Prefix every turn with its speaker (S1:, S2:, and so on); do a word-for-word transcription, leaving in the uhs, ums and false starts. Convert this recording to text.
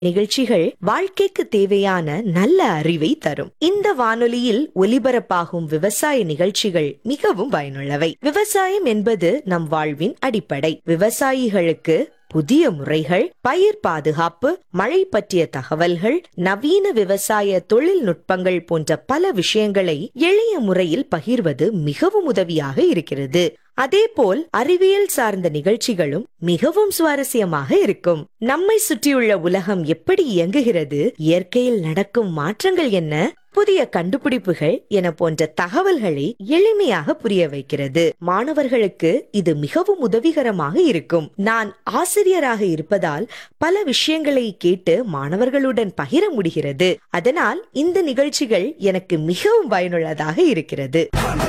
S1: நிகழ்ச்சிகள் வாழ்க்கைக்கு தேவையான நல்ல அறிவை தரும். இந்த வானொலியில் ஒலிபரப்பாகும் விவசாய நிகழ்ச்சிகள் மிகவும் பயனுள்ளவை. விவசாயம் என்பது நம் வாழ்வின் அடிப்படை. விவசாயிகளுக்கு புதிய முறைகள், பயிர் பாதுகாப்பு, மழை பற்றிய தகவல்கள், நவீன விவசாய தொழில்நுட்பங்கள் போன்ற பல விஷயங்களை எளிய முறையில் பகிர்வது மிகவும் உதவியாக இருக்கிறது. அதேபோல் அறிவியல் சார்ந்த நிகழ்ச்சிகளும் மிகவும் சுவாரஸ்யமாக இருக்கும். நம்மை சுற்றியுள்ள உலகம் எப்படி இயங்குகிறது, இயற்கையில் நடக்கும் மாற்றங்கள் என்ன, புதிய கண்டுபிடிப்புகள் என போன்ற தகவல்களை எளிமையாக புரிய வைக்கிறது. மாணவர்களுக்கு இது மிகவும் உதவிகரமாக இருக்கும். நான் ஆசிரியராக இருப்பதால் பல விஷயங்களை கேட்டு மாணவர்களுடன் பகிர முடிகிறது. அதனால் இந்த நிகழ்ச்சிகள் எனக்கு மிகவும் பயனுள்ளதாக இருக்கிறது.